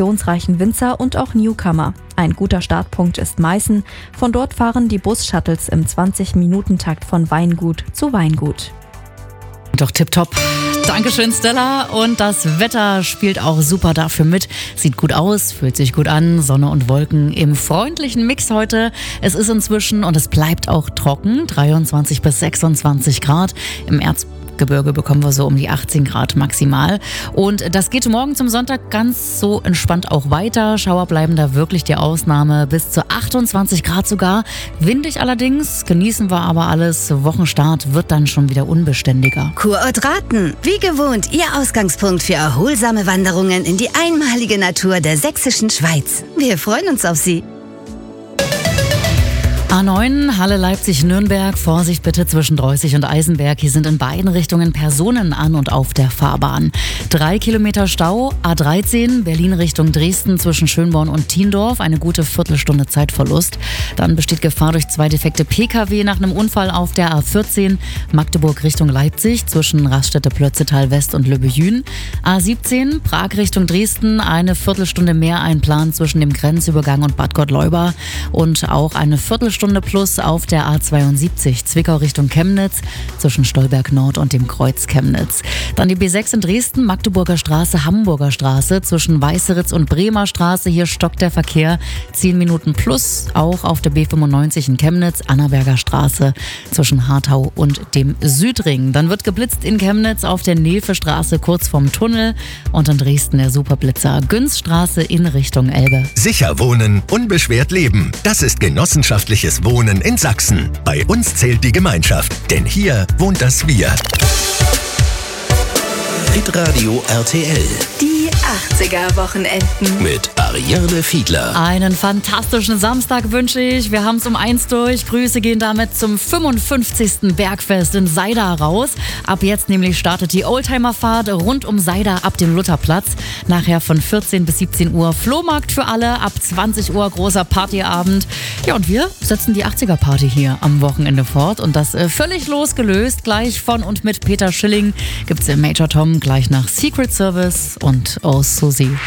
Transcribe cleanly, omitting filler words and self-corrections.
traditionsreichen Winzer und auch Newcomer. Ein guter Startpunkt ist Meißen. Von dort fahren die Bus-Shuttles im 20-Minuten-Takt von Weingut zu Weingut. Doch tipptopp. Dankeschön, Stella. Und das Wetter spielt auch super dafür mit. Sieht gut aus, fühlt sich gut an. Sonne und Wolken im freundlichen Mix heute. Es ist inzwischen und es bleibt auch trocken. 23 bis 26 Grad. Im Erzgebirge bekommen wir so um die 18 Grad maximal. Und das geht morgen zum Sonntag ganz so entspannt auch weiter. Schauer bleiben da wirklich die Ausnahme. Bis zu 28 Grad sogar. Windig allerdings. Genießen wir aber alles. Wochenstart wird dann schon wieder unbeständiger. Kurort Raten. Wie gewohnt, Ihr Ausgangspunkt für erholsame Wanderungen in die einmalige Natur der sächsischen Schweiz. Wir freuen uns auf Sie. A9, Halle Leipzig-Nürnberg, Vorsicht bitte zwischen Dreußig und Eisenberg. Hier sind in beiden Richtungen Personen an und auf der Fahrbahn. 3 Kilometer Stau, A13, Berlin Richtung Dresden zwischen Schönborn und Thiendorf. Eine gute Viertelstunde Zeitverlust. Dann besteht Gefahr durch 2 defekte Pkw nach einem Unfall auf der A14, Magdeburg Richtung Leipzig zwischen Raststätte-Plötzetal West und Löbejün. A17, Prag Richtung Dresden, eine Viertelstunde mehr Einplan zwischen dem Grenzübergang und Bad Gottleuba. Und auch eine Viertelstunde plus auf der A72 Zwickau Richtung Chemnitz zwischen Stolberg Nord und dem Kreuz Chemnitz. Dann die B6 in Dresden, Magdeburger Straße, Hamburger Straße zwischen Weißeritz und Bremer Straße. Hier stockt der Verkehr 10 Minuten plus. Auch auf der B95 in Chemnitz, Annaberger Straße zwischen Hartau und dem Südring. Dann wird geblitzt in Chemnitz auf der Nilfe-Straße kurz vorm Tunnel und in Dresden der Superblitzer Günzstraße in Richtung Elbe. Sicher wohnen, unbeschwert leben. Das ist genossenschaftliches Wohnen in Sachsen. Bei uns zählt die Gemeinschaft, denn hier wohnt das Wir. Hitradio RTL. Die 80er-Wochenenden. Mit Ariane Fiedler. Einen fantastischen Samstag wünsche ich. Wir haben es um 1 durch. Grüße gehen damit zum 55. Bergfest in Seida raus. Ab jetzt nämlich startet die Oldtimerfahrt rund um Seida ab dem Lutherplatz. Nachher von 14 bis 17 Uhr Flohmarkt für alle. Ab 20 Uhr großer Partyabend. Ja, und wir setzen die 80er-Party hier am Wochenende fort. Und das völlig losgelöst. Gleich von und mit Peter Schilling gibt's im Major Tom gleich nach Secret Service und Oh Susie.